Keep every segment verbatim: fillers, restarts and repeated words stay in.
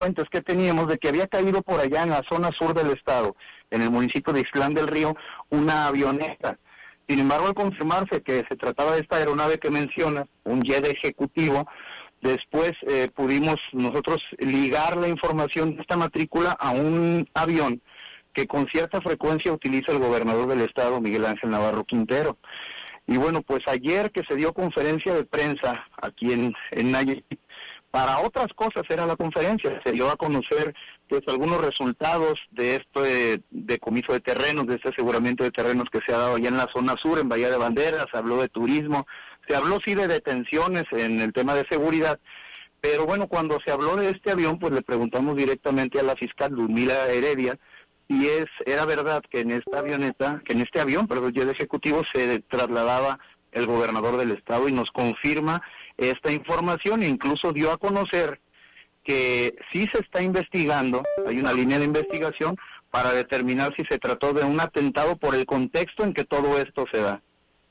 fuentes que teníamos de que había caído por allá en la zona sur del estado, en el municipio de Ixtlán del Río, una avioneta. Sin embargo, al confirmarse que se trataba de esta aeronave que mencionas, un jet ejecutivo, después eh, pudimos nosotros ligar la información de esta matrícula a un avión que con cierta frecuencia utiliza el gobernador del estado, Miguel Ángel Navarro Quintero. Y bueno, pues ayer que se dio conferencia de prensa aquí en, en Nayarit, para otras cosas era la conferencia, se dio a conocer pues algunos resultados de este decomiso de terrenos, de este aseguramiento de terrenos que se ha dado allá en la zona sur, en Bahía de Banderas, se habló de turismo, se habló sí de detenciones en el tema de seguridad, pero bueno, cuando se habló de este avión, pues le preguntamos directamente a la fiscal Ludmila Heredia, y es era verdad que en esta avioneta, que en este avión, perdón, jet ejecutivo, se trasladaba el gobernador del estado y nos confirma esta información e incluso dio a conocer que sí se está investigando, hay una línea de investigación para determinar si se trató de un atentado por el contexto en que todo esto se da.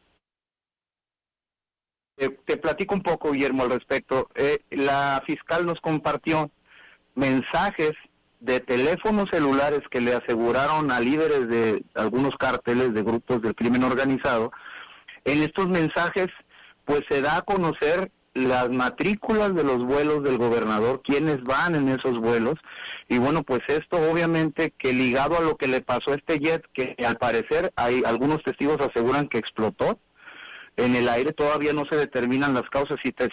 Eh, te platico un poco, Guillermo, al respecto. Eh, la fiscal nos compartió mensajes de teléfonos celulares que le aseguraron a líderes de algunos cárteles de grupos del crimen organizado. En estos mensajes, pues se da a conocer las matrículas de los vuelos del gobernador, quienes van en esos vuelos, y bueno, pues esto obviamente que ligado a lo que le pasó a este jet, que al parecer hay algunos testigos aseguran que explotó en el aire, todavía no se determinan las causas y te...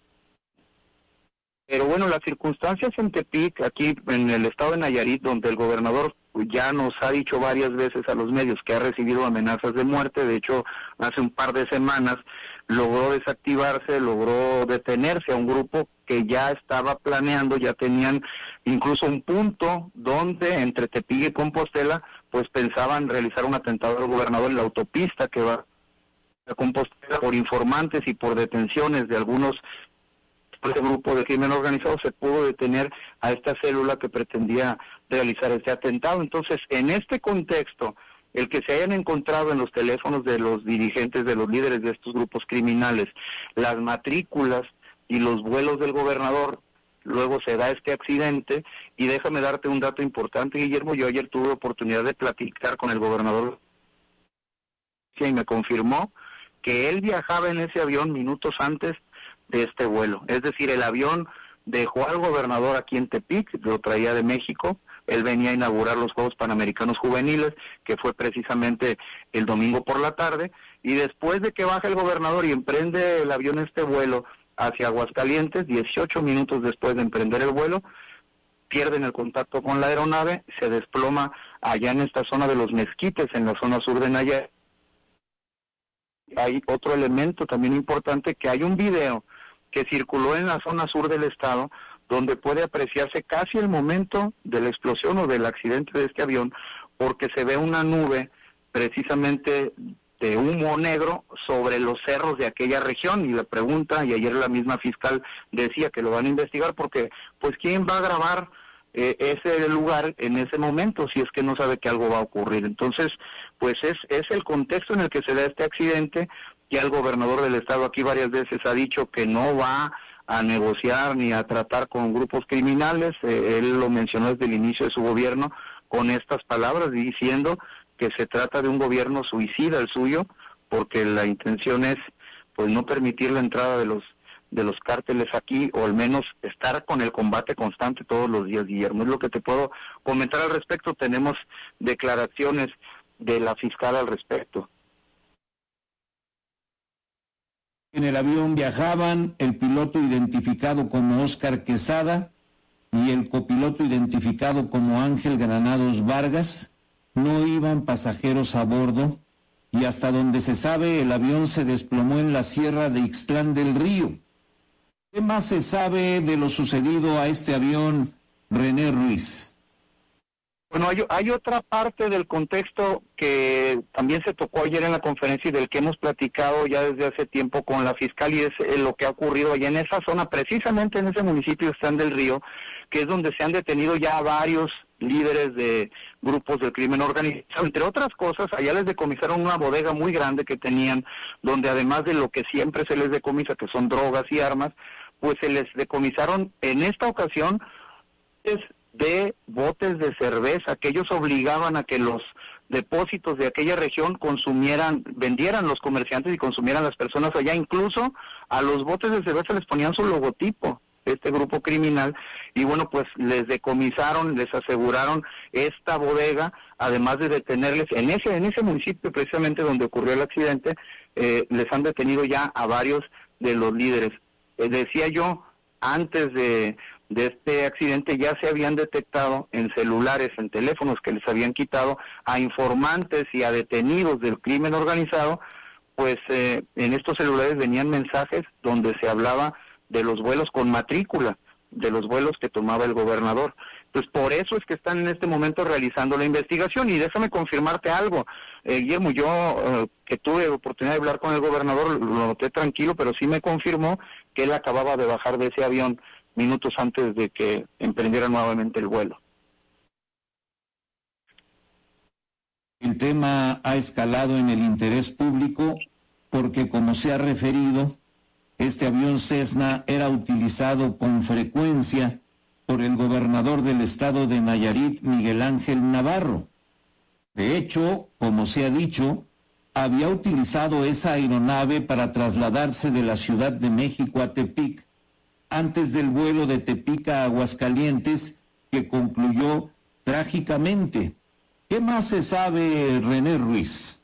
Pero bueno, las circunstancias en Tepic, aquí en el estado de Nayarit, donde el gobernador ya nos ha dicho varias veces a los medios que ha recibido amenazas de muerte, de hecho hace un par de semanas logró desactivarse, logró detenerse a un grupo que ya estaba planeando, ya tenían incluso un punto donde entre Tepic y Compostela pues pensaban realizar un atentado al gobernador en la autopista que va a Compostela. Por informantes y por detenciones de algunos este grupo de crimen organizado se pudo detener a esta célula que pretendía realizar este atentado. Entonces, en este contexto, el que se hayan encontrado en los teléfonos de los dirigentes, de los líderes de estos grupos criminales, las matrículas y los vuelos del gobernador, luego se da este accidente, y déjame darte un dato importante, Guillermo, yo ayer tuve oportunidad de platicar con el gobernador y me confirmó que él viajaba en ese avión minutos antes de este vuelo, es decir, el avión dejó al gobernador aquí en Tepic, lo traía de México, él venía a inaugurar los Juegos Panamericanos Juveniles, que fue precisamente el domingo por la tarde, y después de que baja el gobernador y emprende el avión este vuelo hacia Aguascalientes, dieciocho minutos después de emprender el vuelo, pierden el contacto con la aeronave, se desploma allá en esta zona de los Mezquites, en la zona sur de Nayarit. Hay otro elemento también importante, que hay un video que circuló en la zona sur del estado, donde puede apreciarse casi el momento de la explosión o del accidente de este avión, porque se ve una nube precisamente de humo negro sobre los cerros de aquella región, y la pregunta, y ayer la misma fiscal decía que lo van a investigar, porque pues quién va a grabar eh, ese lugar en ese momento si es que no sabe que algo va a ocurrir. Entonces, pues es, es el contexto en el que se da este accidente. Ya el gobernador del estado aquí varias veces ha dicho que no va a negociar ni a tratar con grupos criminales, eh, él lo mencionó desde el inicio de su gobierno con estas palabras, diciendo que se trata de un gobierno suicida el suyo, porque la intención es pues no permitir la entrada de los de los cárteles aquí, o al menos estar con el combate constante todos los días, Guillermo. Es lo que te puedo comentar al respecto. Tenemos declaraciones de la fiscal al respecto. En el avión viajaban el piloto identificado como Óscar Quesada y el copiloto identificado como Ángel Granados Vargas. No iban pasajeros a bordo, y hasta donde se sabe el avión se desplomó en la sierra de Ixtlán del Río. ¿Qué más se sabe de lo sucedido a este avión, René Ruiz? Bueno, hay, hay otra parte del contexto que también se tocó ayer en la conferencia y del que hemos platicado ya desde hace tiempo con la fiscal, y es eh, lo que ha ocurrido allá en esa zona, precisamente en ese municipio de Ixtlán del Río, que es donde se han detenido ya varios líderes de grupos del crimen organizado. Entre otras cosas, allá les decomisaron una bodega muy grande que tenían, donde además de lo que siempre se les decomisa, que son drogas y armas, pues se les decomisaron en esta ocasión botes de botes de cerveza, que ellos obligaban a que los depósitos de aquella región consumieran, vendieran los comerciantes y consumieran las personas allá. Incluso a los botes de cerveza les ponían su logotipo, este grupo criminal, y bueno, pues les decomisaron, les aseguraron esta bodega, además de detenerles en ese en ese municipio precisamente donde ocurrió el accidente. Eh, les han detenido ya a varios de los líderes. Eh, decía yo, antes de de este accidente ya se habían detectado en celulares, en teléfonos que les habían quitado a informantes y a detenidos del crimen organizado, pues eh, en estos celulares venían mensajes donde se hablaba de los vuelos con matrícula, de los vuelos que tomaba el gobernador. Pues por eso es que están en este momento realizando la investigación. Y déjame confirmarte algo, eh, Guillermo, yo eh, que tuve oportunidad de hablar con el gobernador, lo noté tranquilo, pero sí me confirmó que él acababa de bajar de ese avión minutos antes de que emprendiera nuevamente el vuelo. El tema ha escalado en el interés público porque, como se ha referido, este avión Cessna era utilizado con frecuencia por el gobernador del estado de Nayarit, Miguel Ángel Navarro. De hecho, como se ha dicho, había utilizado esa aeronave para trasladarse de la Ciudad de México a Tepic, antes del vuelo de Tepic a Aguascalientes, que concluyó trágicamente. ¿Qué más se sabe, René Ruiz?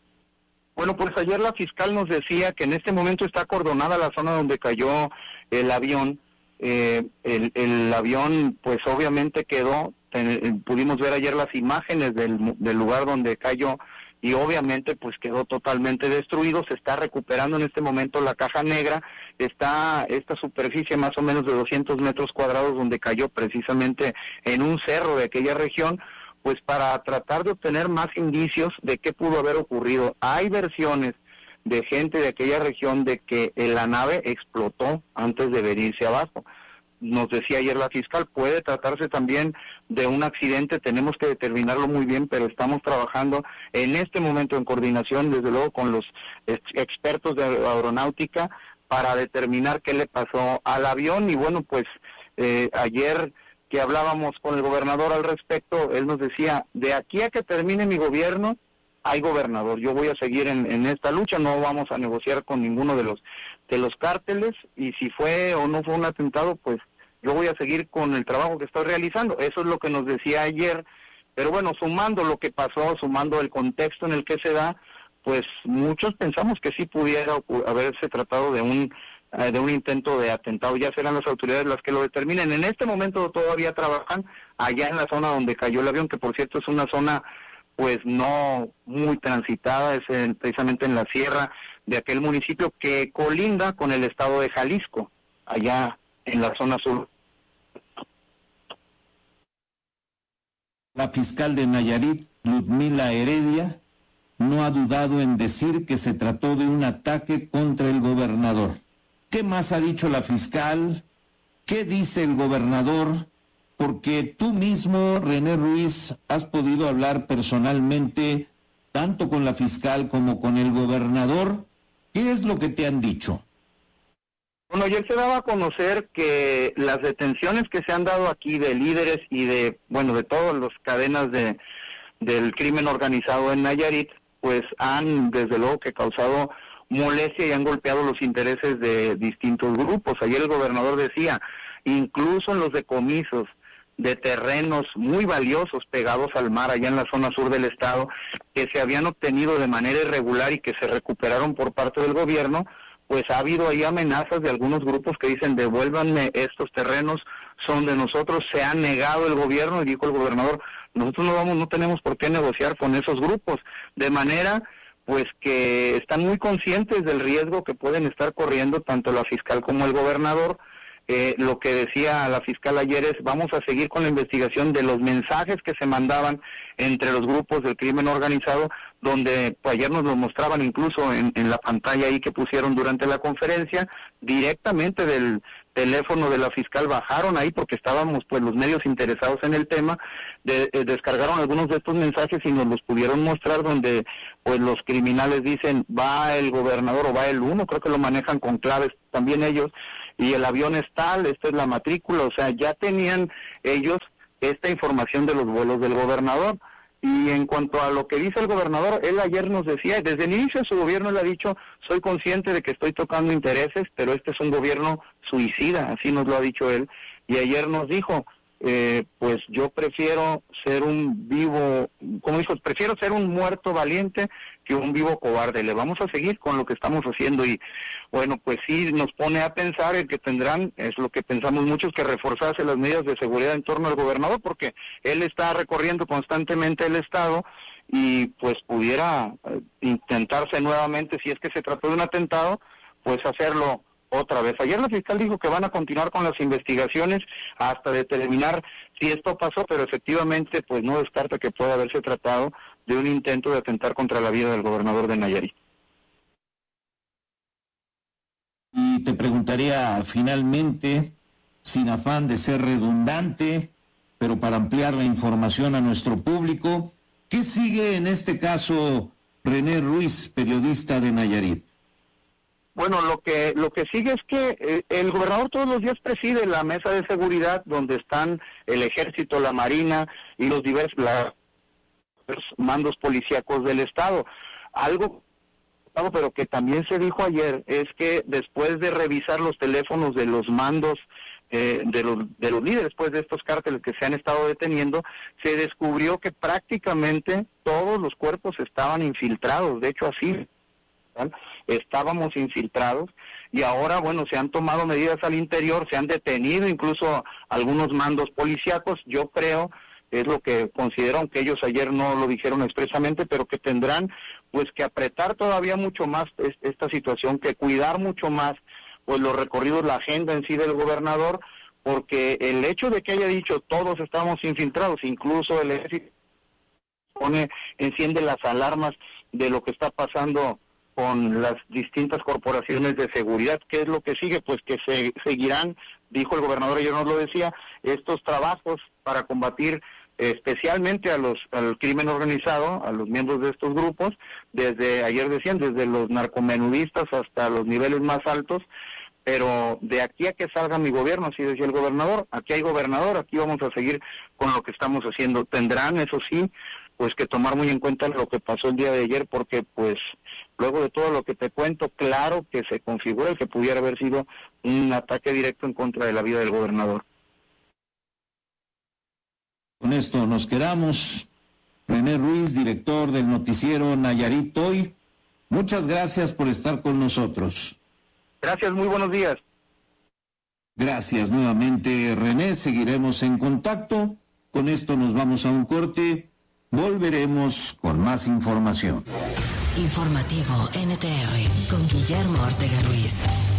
Bueno, pues ayer la fiscal nos decía que en este momento está acordonada la zona donde cayó el avión. Eh, el, el avión, pues obviamente quedó, ten, pudimos ver ayer las imágenes del, del lugar donde cayó, y obviamente pues quedó totalmente destruido. Se está recuperando en este momento la caja negra. Está esta superficie más o menos de doscientos metros cuadrados donde cayó, precisamente en un cerro de aquella región, pues para tratar de obtener más indicios de qué pudo haber ocurrido. Hay versiones de gente de aquella región de que la nave explotó antes de venirse abajo. Nos decía ayer la fiscal, puede tratarse también de un accidente, tenemos que determinarlo muy bien, pero estamos trabajando en este momento en coordinación, desde luego, con los ex expertos de aeronáutica para determinar qué le pasó al avión. Y bueno, pues eh, ayer que hablábamos con el gobernador al respecto, él nos decía, de aquí a que termine mi gobierno, hay gobernador, yo voy a seguir en, en esta lucha, no vamos a negociar con ninguno de los de los cárteles, y si fue o no fue un atentado, pues yo voy a seguir con el trabajo que estoy realizando. Eso es lo que nos decía ayer. Pero bueno, sumando lo que pasó, sumando el contexto en el que se da, pues muchos pensamos que sí pudiera haberse tratado de un eh, de un intento de atentado. Ya serán las autoridades las que lo determinen. En este momento todavía trabajan allá en la zona donde cayó el avión, que por cierto es una zona pues no muy transitada, es en, precisamente en la sierra de aquel municipio que colinda con el estado de Jalisco, allá en la zona sur. La fiscal de Nayarit, Ludmila Heredia, no ha dudado en decir que se trató de un ataque contra el gobernador. ¿Qué más ha dicho la fiscal? ¿Qué dice el gobernador? Porque tú mismo, René Ruiz, has podido hablar personalmente tanto con la fiscal como con el gobernador. ¿Qué es lo que te han dicho? Bueno, ayer se daba a conocer que las detenciones que se han dado aquí de líderes y de, bueno, de todas las cadenas de del crimen organizado en Nayarit, pues han desde luego que causado molestia y han golpeado los intereses de distintos grupos. Ayer el gobernador decía, incluso en los decomisos de terrenos muy valiosos pegados al mar allá en la zona sur del estado, que se habían obtenido de manera irregular y que se recuperaron por parte del gobierno, pues ha habido ahí amenazas de algunos grupos que dicen devuélvanme estos terrenos, son de nosotros. Se ha negado el gobierno y dijo el gobernador, nosotros no vamos, no tenemos por qué negociar con esos grupos, de manera pues que están muy conscientes del riesgo que pueden estar corriendo tanto la fiscal como el gobernador. Eh, lo que decía la fiscal ayer es, vamos a seguir con la investigación de los mensajes que se mandaban entre los grupos del crimen organizado, donde pues, ayer nos lo mostraban incluso en, en la pantalla ahí que pusieron durante la conferencia, directamente del teléfono de la fiscal bajaron ahí porque estábamos pues los medios interesados en el tema, de, eh, descargaron algunos de estos mensajes y nos los pudieron mostrar, donde pues los criminales dicen va el gobernador o va el uno, creo que lo manejan con claves también ellos, y el avión es tal, esta es la matrícula, o sea, ya tenían ellos esta información de los vuelos del gobernador. Y en cuanto a lo que dice el gobernador, él ayer nos decía, desde el inicio de su gobierno él ha dicho, soy consciente de que estoy tocando intereses, pero este es un gobierno suicida, así nos lo ha dicho él, y ayer nos dijo, eh, pues yo prefiero ser un vivo, como dijo, prefiero ser un muerto valiente que un vivo cobarde, le vamos a seguir con lo que estamos haciendo, y bueno, pues sí nos pone a pensar el que tendrán, es lo que pensamos muchos, que reforzarse las medidas de seguridad en torno al gobernador, porque él está recorriendo constantemente el estado, y pues pudiera eh, intentarse nuevamente, si es que se trató de un atentado, pues hacerlo otra vez. Ayer la fiscal dijo que van a continuar con las investigaciones hasta determinar si esto pasó, pero efectivamente pues no descarta que pueda haberse tratado de un intento de atentar contra la vida del gobernador de Nayarit. Y te preguntaría finalmente, sin afán de ser redundante, pero para ampliar la información a nuestro público, ¿qué sigue en este caso René Ruiz, periodista de Nayarit? Bueno, lo que lo que sigue es que eh, el gobernador todos los días preside la mesa de seguridad donde están el ejército, la marina y los diversos la, los mandos policíacos del estado. Algo, pero que también se dijo ayer es que después de revisar los teléfonos de los mandos eh, de los de los líderes pues de estos cárteles que se han estado deteniendo, se descubrió que prácticamente todos los cuerpos estaban infiltrados. De hecho, así estábamos infiltrados, y ahora, bueno, se han tomado medidas al interior, se han detenido incluso algunos mandos policíacos. Yo creo, es lo que considero, aunque ellos ayer no lo dijeron expresamente, pero que tendrán pues que apretar todavía mucho más esta situación, que cuidar mucho más pues los recorridos, la agenda en sí del gobernador, porque el hecho de que haya dicho todos estamos infiltrados, incluso el ejército pone, enciende las alarmas de lo que está pasando con las distintas corporaciones de seguridad. ¿Qué es lo que sigue? Pues que se seguirán, dijo el gobernador, ayer nos lo decía, estos trabajos para combatir especialmente a los al crimen organizado, a los miembros de estos grupos, desde, ayer decían, desde los narcomenudistas hasta los niveles más altos, pero de aquí a que salga mi gobierno, así decía el gobernador, aquí hay gobernador, aquí vamos a seguir con lo que estamos haciendo. Tendrán, eso sí, pues que tomar muy en cuenta lo que pasó el día de ayer, porque pues luego de todo lo que te cuento, claro que se configura el que pudiera haber sido un ataque directo en contra de la vida del gobernador. Con esto nos quedamos. René Ruiz, director del noticiero Nayarit Hoy, muchas gracias por estar con nosotros. Gracias, muy buenos días. Gracias nuevamente, René, seguiremos en contacto. Con esto nos vamos a un corte, volveremos con más información. Informativo N T R con Guillermo Ortega Ruiz.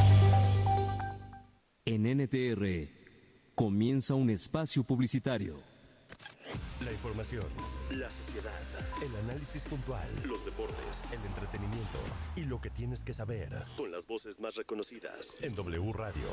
En N T R comienza un espacio publicitario. La información, la sociedad, el análisis puntual, los deportes, el entretenimiento y lo que tienes que saber con las voces más reconocidas en W Radio.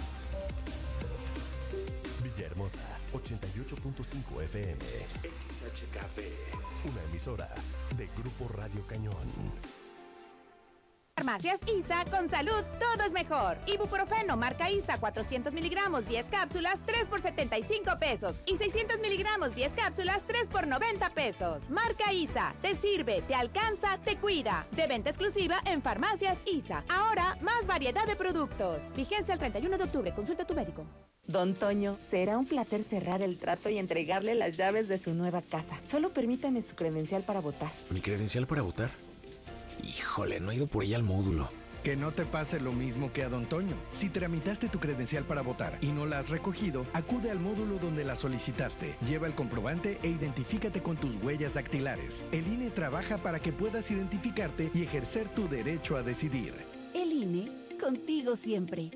Villahermosa, ochenta y ocho punto cinco F M, X H K P, una emisora de Grupo Radio Cañón. Farmacias ISA, con salud todo es mejor. Ibuprofeno marca ISA, cuatrocientos miligramos, diez cápsulas, tres por setenta y cinco pesos. Y seiscientos miligramos, diez cápsulas, tres por noventa pesos. Marca ISA, te sirve, te alcanza, te cuida. De venta exclusiva en Farmacias ISA. Ahora, más variedad de productos. Vigencia el treinta y uno de octubre, consulta a tu médico. Don Toño, será un placer cerrar el trato y entregarle las llaves de su nueva casa. Solo permítame su credencial para votar. ¿Mi credencial para votar? Híjole, no he ido por ella al módulo. Que no te pase lo mismo que a Don Toño. Si tramitaste tu credencial para votar y no la has recogido, acude al módulo donde la solicitaste. Lleva el comprobante e identifícate con tus huellas dactilares. El I N E trabaja para que puedas identificarte y ejercer tu derecho a decidir. El I N E, contigo siempre.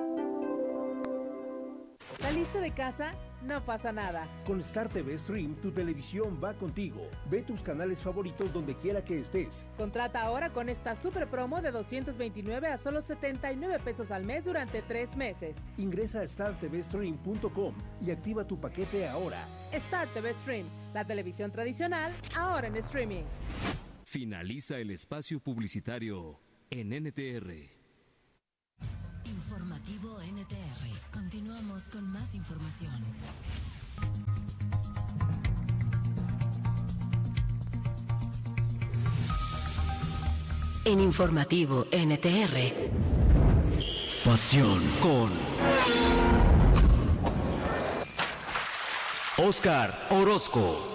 ¿Estás listo de casa? No pasa nada. Con Star T V Stream, tu televisión va contigo. Ve tus canales favoritos donde quiera que estés. Contrata ahora con esta super promo de doscientos veintinueve a solo setenta y nueve pesos al mes durante tres meses. Ingresa a star t v stream punto com y activa tu paquete ahora. Star T V Stream, la televisión tradicional, ahora en streaming. Finaliza el espacio publicitario en N T R. Informativo N T R. N T R. Continuamos con más información. En Informativo N T R. Pasión con Óscar Orozco.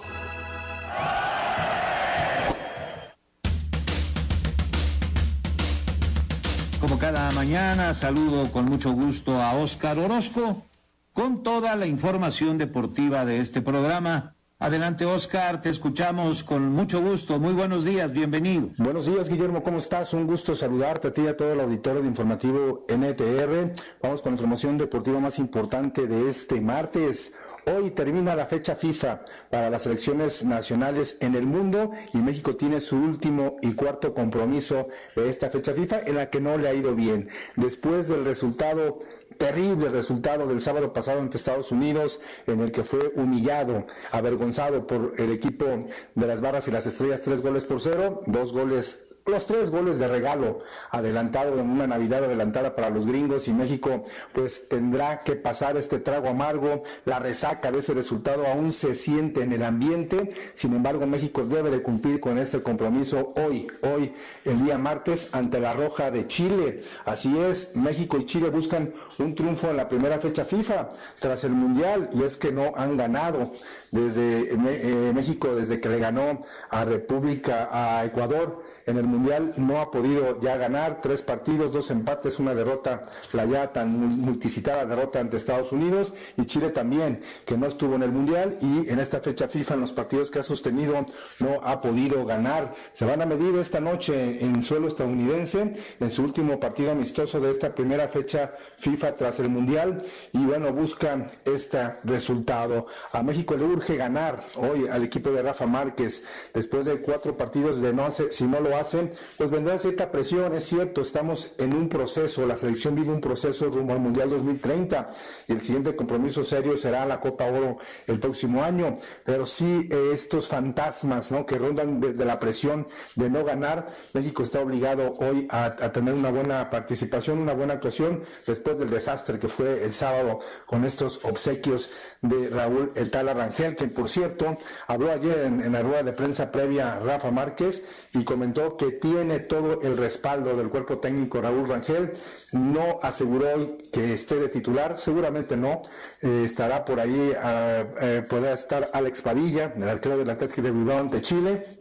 Como cada mañana, saludo con mucho gusto a Óscar Orozco con toda la información deportiva de este programa. Adelante, Óscar, te escuchamos con mucho gusto. Muy buenos días, bienvenido. Buenos días, Guillermo, ¿cómo estás? Un gusto saludarte a ti y a todo el auditorio de Informativo N T R. Vamos con la información deportiva más importante de este martes. Hoy termina la fecha FIFA para las selecciones nacionales en el mundo y México tiene su último y cuarto compromiso de esta fecha FIFA en la que no le ha ido bien. Después del resultado, terrible resultado del sábado pasado ante Estados Unidos, en el que fue humillado, avergonzado por el equipo de las Barras y las Estrellas, tres goles por cero, dos goles Los tres goles de regalo adelantado en una Navidad adelantada para los gringos, y México pues tendrá que pasar este trago amargo. La resaca de ese resultado aún se siente en el ambiente. Sin embargo, México debe de cumplir con este compromiso hoy, hoy, el día martes, ante la Roja de Chile. Así es, México y Chile buscan un triunfo en la primera fecha FIFA tras el Mundial, y es que no han ganado desde eh, México, desde que le ganó a República, a Ecuador en el Mundial, no ha podido ya ganar. Tres partidos, dos empates, una derrota, la ya tan multicitada derrota ante Estados Unidos, y Chile también, que no estuvo en el Mundial y en esta fecha FIFA, en los partidos que ha sostenido, no ha podido ganar. Se van a medir esta noche en suelo estadounidense, en su último partido amistoso de esta primera fecha FIFA tras el Mundial, y bueno, buscan este resultado. A México le urge ganar hoy al equipo de Rafa Márquez, después de cuatro partidos de no hacer, si no lo hacen, pues vendrá cierta presión. Es cierto, estamos en un proceso, la selección vive un proceso rumbo al Mundial dos mil treinta, y el siguiente compromiso serio será la Copa Oro el próximo año, pero sí eh, estos fantasmas, ¿no?, que rondan de, de la presión de no ganar. México está obligado hoy a, a tener una buena participación, una buena actuación, después del desastre que fue el sábado con estos obsequios de Raúl El Tala Rangel, que por cierto habló ayer en, en la rueda de prensa previa Rafa Márquez y comentó que tiene todo el respaldo del cuerpo técnico Raúl Rangel. No aseguró que esté de titular, seguramente no, eh, estará por ahí, uh, eh, podrá estar Alex Padilla, el arquero del Atlético de Bilbao ante Chile,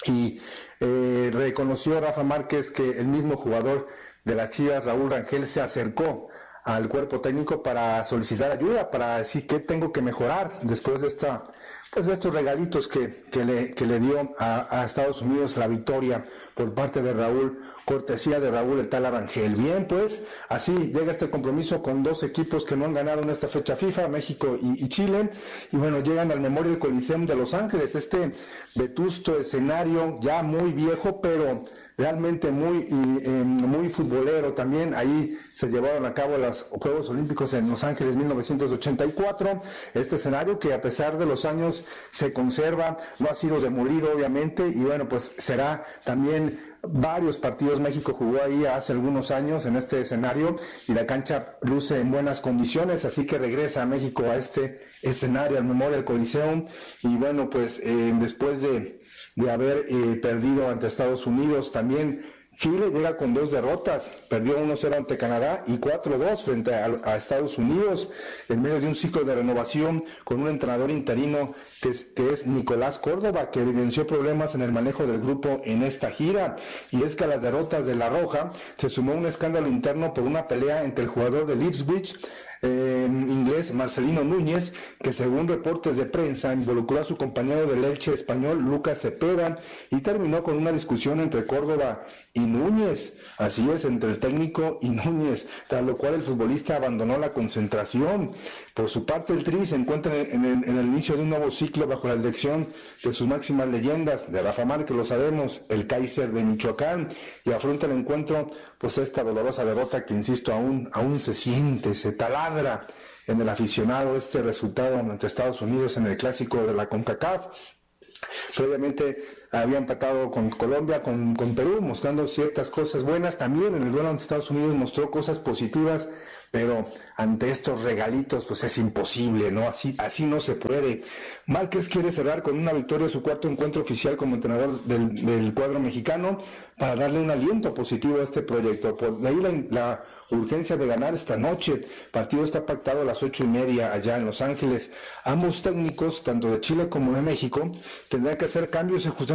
y eh, reconoció Rafa Márquez que el mismo jugador de las Chivas, Raúl Rangel, se acercó al cuerpo técnico para solicitar ayuda, para decir qué tengo que mejorar después de esta pues de estos regalitos que, que, le, que le dio a, a Estados Unidos la victoria por parte de Raúl, cortesía de Raúl El Tala Rangel. Bien, pues así llega este compromiso con dos equipos que no han ganado en esta fecha FIFA, México y, y Chile, y bueno, llegan al Memorial Coliseum de Los Ángeles, este vetusto escenario ya muy viejo, pero realmente muy eh, muy futbolero también. Ahí se llevaron a cabo los Juegos Olímpicos en Los Ángeles mil novecientos ochenta y cuatro. Este escenario que a pesar de los años se conserva, no ha sido demolido obviamente, y bueno, pues será también varios partidos. México jugó ahí hace algunos años en este escenario y la cancha luce en buenas condiciones, así que regresa a México a este escenario, al Memorial Coliseum, y bueno, pues eh, después de de haber eh, perdido ante Estados Unidos, también Chile llega con dos derrotas, perdió uno cero ante Canadá y cuatro dos frente a, a Estados Unidos, en medio de un ciclo de renovación con un entrenador interino que es, que es Nicolás Córdoba, que evidenció problemas en el manejo del grupo en esta gira. Y es que a las derrotas de La Roja se sumó un escándalo interno por una pelea entre el jugador de Ipswich, Eh, inglés Marcelino Núñez, que según reportes de prensa involucró a su compañero del Elche español Lucas Cepeda, y terminó con una discusión entre Córdoba y Núñez, así es, entre el técnico y Núñez, tras lo cual el futbolista abandonó la concentración. Por su parte, el Tri se encuentra en el, en el inicio de un nuevo ciclo bajo la dirección de sus máximas leyendas, de Rafa Márquez, lo sabemos, el Kaiser de Michoacán, y afronta el encuentro pues esta dolorosa derrota que, insisto, aún, aún se siente, se taladra en el aficionado este resultado ante Estados Unidos en el clásico de la CONCACAF. Previamente había empatado con Colombia, con, con Perú, mostrando ciertas cosas buenas. También en el duelo ante Estados Unidos mostró cosas positivas pero ante estos regalitos pues es imposible, ¿no? Así, así no se puede. Márquez quiere cerrar con una victoria su cuarto encuentro oficial como entrenador del, del cuadro mexicano para darle un aliento positivo a este proyecto. Por de ahí la, la urgencia de ganar esta noche. El partido está pactado a las ocho y media allá en Los Ángeles. Ambos técnicos, tanto de Chile como de México, tendrán que hacer cambios y ajustes